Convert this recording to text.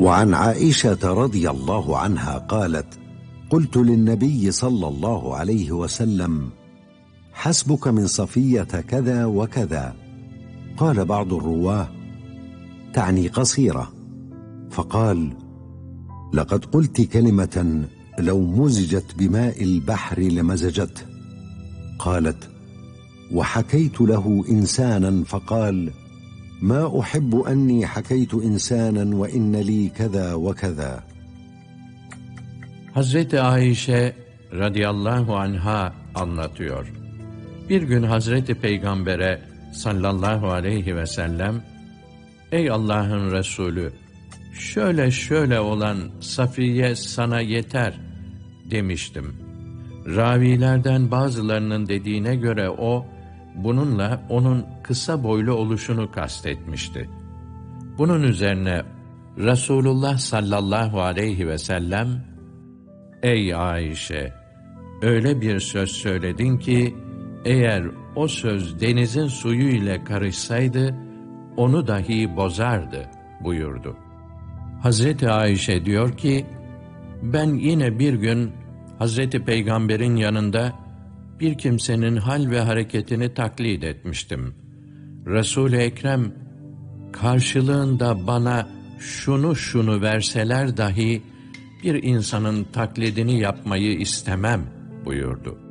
وعن عائشة رضي الله عنها قالت: قلت للنبي صلى الله عليه وسلم: حسبك من صفية كذا وكذا. قال بعض الرواه: تعني قصيرة. فقال: لقد قلت كلمة لو مزجت بماء البحر لمزجته. قالت: وحكيت له إنسانا فقال: ما أحب أني حكيت إنسانا وإن لي كذا وكذا. Hazreti Ayşe radıyallahu anha anlatıyor. Bir gün Hazreti Peygamber'e sallallahu aleyhi ve sellem, ey Allah'ın Resulü, şöyle şöyle olan Safiye sana yeter demiştim. Ravilerden bazılarının dediğine göre o, bununla onun kısa boylu oluşunu kastetmişti. Bunun üzerine Resulullah sallallahu aleyhi ve sellem, ey Ayşe, öyle bir söz söyledin ki, eğer o söz denizin suyu ile karışsaydı, onu dahi bozardı buyurdu. Hazreti Ayşe diyor ki, ben yine bir gün Hazreti Peygamber'in yanında bir kimsenin hal ve hareketini taklit etmiştim. Resul-i Ekrem, karşılığında bana şunu verseler dahi bir insanın taklidini yapmayı istemem buyurdu.